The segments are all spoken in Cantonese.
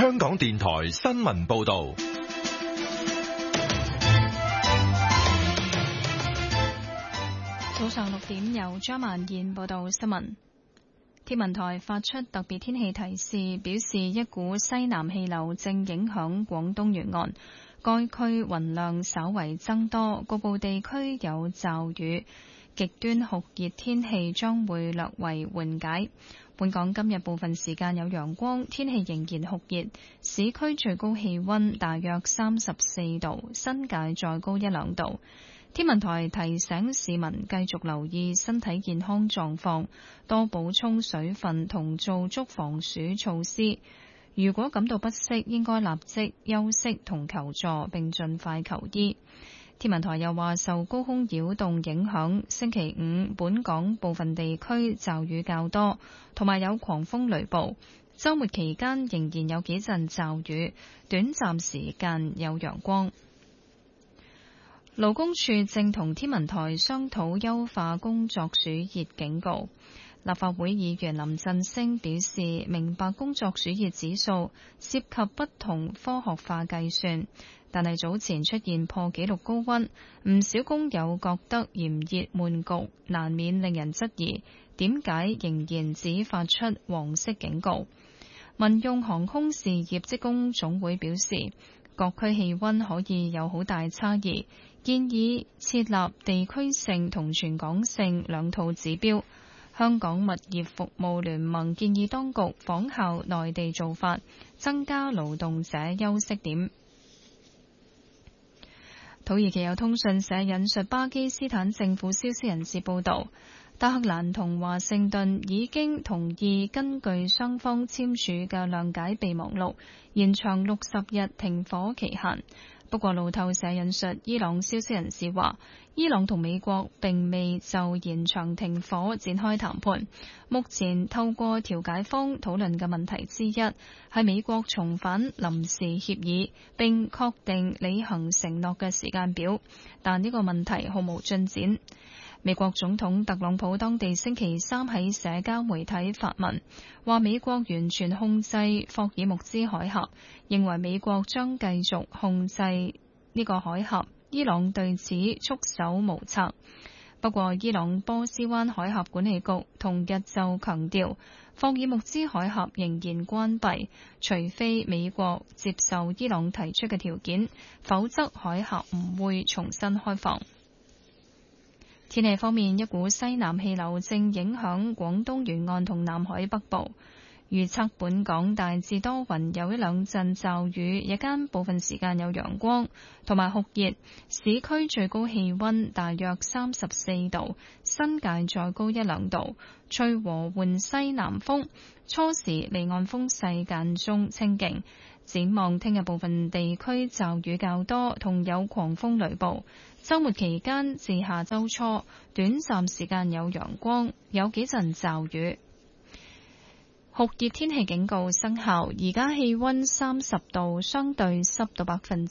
香港電台新聞報道。 早上6點，由張曼燕報道新聞。天文台發出特別天氣提示，表示一股西南氣流正影響廣東沿岸，該區雲量稍為增多，局部地區有驟雨，極端酷熱天氣將會略為緩解。本港今日部分時間有陽光，天氣仍然酷熱，市區最高氣溫大約34度，新界再高1-2度。天文台提醒市民繼續留意身體健康狀況，多補充水分同做足防暑措施。如果感到不適，應該立即休息同求助，並盡快求醫。天文台又話，受高空擾動影響，星期五本港部分地區驟雨較多，同埋有狂風雷暴。週末期間仍然有幾陣驟雨，短暫時間有陽光。勞工處正同天文台商討優化工作暑熱警告。立法會議員林振昇表示，明白工作暑熱指數涉及不同科學化計算，但係早前出現破紀錄高溫，唔少工友覺得炎熱悶局，難免令人質疑點解仍然只發出黃色警告。民用航空事業職工總會表示，各區氣溫可以有好大差異，建議設立地區性同全港性兩套指標。香港物業服務聯盟建議當局仿效內地做法，增加勞動者休息點。土耳其有通訊社引述巴基斯坦政府消息人士報道，德黑蘭同華盛頓已經同意根據雙方簽署嘅諒解備忘錄，延長60日停火期限。不過路透社引述伊朗消息人士話，伊朗同美國並未就延長停火展開談判。目前透過調解方討論嘅問題之一係美國重返臨時協議並確定履行承諾嘅時間表，但呢個問題毫無進展。美國總統特朗普當地星期三喺社交媒體發文，話美國完全控制霍爾木茲海峽，認為美國將繼續控制呢個海峽，伊朗對此束手無策。不過伊朗波斯灣海峽管理局同日就強調，霍爾木茲海峽仍然關閉，除非美國接受伊朗提出嘅條件，否則海峽唔會重新開放。天氣方面，一股西南氣流正影響廣東沿岸同南海北部，預測本港大致多雲，有1-2陣驟雨，日間部分時間有陽光同埋酷熱，市區最高氣溫大約34度，新界再高1-2度，吹和緩西南風，初時離岸風勢間中清勁。展望聽日部分地區驟雨較多，同有狂風雷暴。週末期間至下週初，短暫時間有陽光，有幾陣驟雨。酷熱天氣警告生效，而家氣溫30度，相對濕度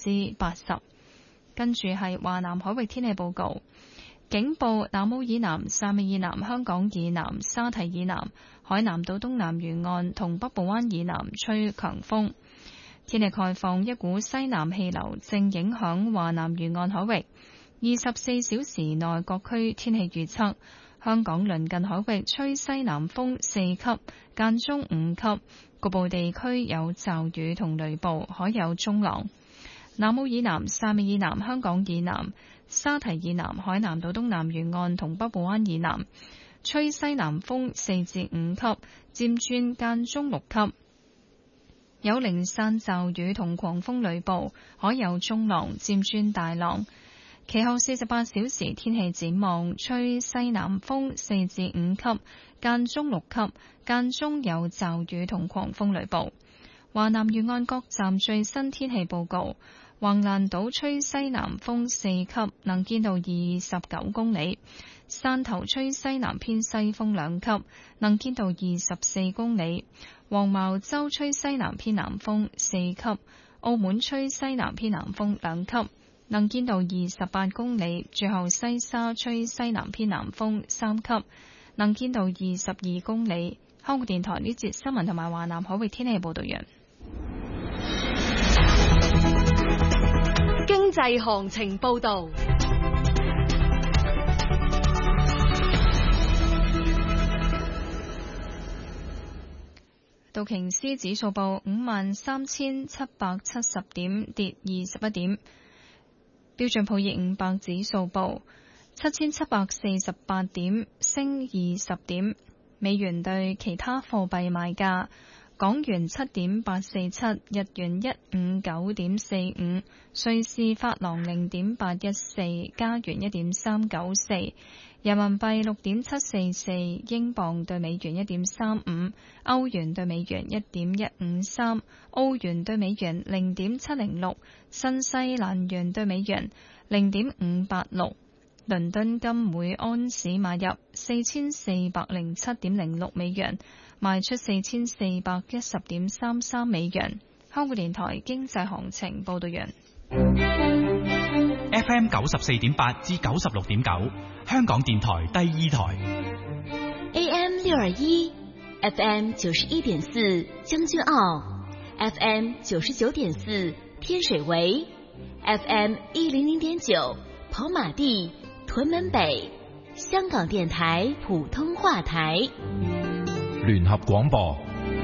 80%。跟住係華南海域天氣報告，警報南澳以南、汕尾以南、香港以南、沙堤以南、海南島東南沿岸同北部灣以南吹強風。天氣概況，一股西南氣流正影響華南沿岸海域。24小時內各區天氣預測，香港鄰近海域吹西南風4級，間中5級，局部地區有驟雨同雷暴，海有中浪。南澳以南、汕尾以南、香港以南、沙堤以南、海南島東南沿岸同北部灣以南吹西南風4至5級，漸轉間中6級。有零散驟雨同狂風雷暴，海有中浪，漸轉大浪。其後48小時天氣展望，吹西南風4至5級，間中6級，間中有驟雨同狂風雷暴。華南沿岸各站最新天氣報告：橫瀾島吹西南風4級，能見度29公里；汕頭吹西南偏西風2級，能見度24公里；黃茅洲吹西南偏南風4級；澳門吹西南偏南風2級，能見度28公里；最後西沙吹西南偏南風3級，能見度22公里。香港電台呢節新聞同埋華南海域天氣報道完。 濟行情報道。 道瓊斯指數報53,770點，跌21點。標準普爾500指數報7,748點，升20點。美元對其他貨幣賣價：港元7.847，日元159.45，瑞士法郎0.814，加元1.394，人民幣6.744，英鎊對美元1.35，歐元對美元1.153，澳元對美元0.706，新西蘭元對美元0.586。倫敦金每安士買入4407.06美元，賣出4410.33美元。香港電台經濟行情報道完。 FM 94.8至96.9，香港電台第二台。 AM 621 FM 91.4將軍澳 FM 99.4天水圍 FM 100.9跑馬地屯門北，香港電台普通話台。 聯合廣播。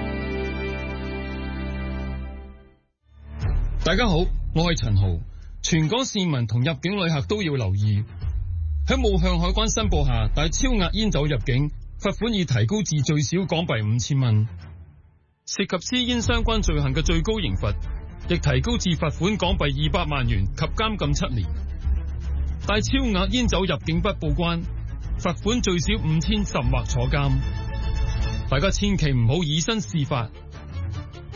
大家好，我係陳豪。全港市民同入境旅客都要留意，喺冇向海關申報下帶超額煙酒入境，罰款已提高至最少港幣5000蚊。涉及私煙相關罪行嘅最高刑罰亦提高至罰款港幣200萬元及監禁7年。帶超額煙酒入境不報關，罰款最少5000，甚或坐監。大家千祈唔好以身試法，